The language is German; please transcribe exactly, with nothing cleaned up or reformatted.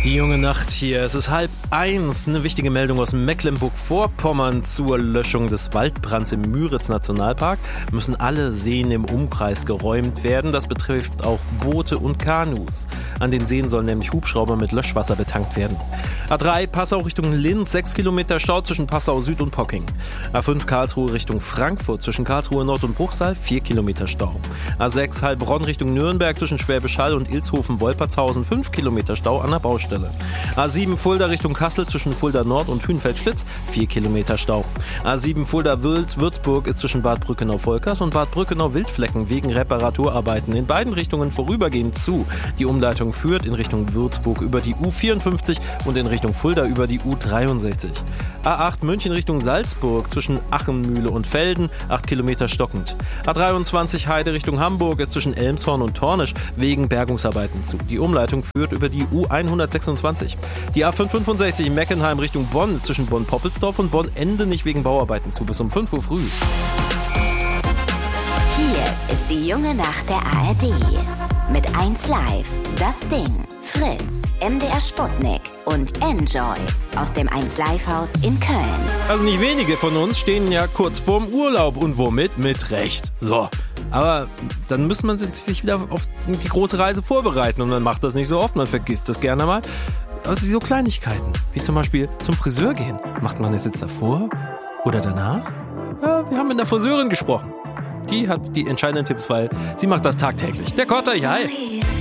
Die junge Nacht hier. Es ist halb eins. Eine wichtige Meldung aus Mecklenburg-Vorpommern zur Löschung des Waldbrands im Müritz-Nationalpark. Müssen alle Seen im Umkreis geräumt werden. Das betrifft auch Boote und Kanus. An den Seen sollen nämlich Hubschrauber mit Löschwasser betankt werden. A drei Passau Richtung Linz, sechs Kilometer Stau zwischen Passau Süd und Pocking. A fünf Karlsruhe Richtung Frankfurt zwischen Karlsruhe Nord und Bruchsal, vier Kilometer Stau. A sechs Heilbronn Richtung Nürnberg zwischen Schwäbisch Hall und Ilshofen-Wolpertshausen, fünf Kilometer Stau an der Baustelle. A sieben Fulda Richtung Kassel zwischen Fulda Nord und Hünfeld-Schlitz, vier Kilometer Stau. A sieben Fulda-Würzburg ist zwischen Bad Brückenau-Volkers und Bad Brückenau-Wildflecken wegen Reparaturarbeiten in beiden Richtungen vorübergehend zu. Die Umleitung führt in Richtung Würzburg über die U vierundfünfzig und in Richtung Fulda über die U dreiundsechzig. A acht München Richtung Salzburg zwischen Achenmühle und Velden, acht Kilometer stockend. A dreiundzwanzig Heide Richtung Hamburg ist zwischen Elmshorn und Tornisch wegen Bergungsarbeiten zu. Die Umleitung führt über die U hundertsechsundzwanzig. Die A fünfhundertfünfundsechzig Meckenheim Richtung Bonn ist zwischen Bonn-Poppelsdorf und Bonn-Ende nicht wegen Bauarbeiten zu. Bis um fünf Uhr früh. Hier ist die junge Nacht der A R D. Mit eins Live, Das Ding, Fritz, M D R Sputnik und Enjoy aus dem eins Live Haus in Köln. Also nicht wenige von uns stehen ja kurz vorm Urlaub und womit? Mit Recht. So. Aber dann muss man sich wieder auf die große Reise vorbereiten und man macht das nicht so oft, man vergisst das gerne mal. Also so Kleinigkeiten, wie zum Beispiel zum Friseur gehen. Macht man das jetzt davor oder danach? Ja, wir haben mit einer Friseurin gesprochen. Die hat die entscheidenden Tipps, weil sie macht das tagtäglich. Der Kotter, hi.